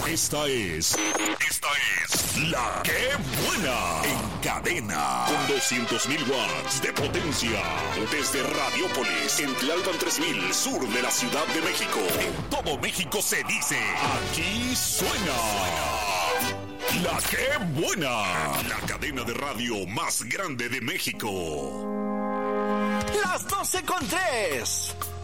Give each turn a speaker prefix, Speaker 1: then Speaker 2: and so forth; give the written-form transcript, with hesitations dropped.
Speaker 1: Esta es La Que Buena, en cadena, con 200.000 watts de potencia, desde Radiópolis, en Tlalpan 3000, sur de la Ciudad de México. En todo México se dice, aquí suena La Que Buena, la cadena de radio más grande de México.
Speaker 2: Las 12:03.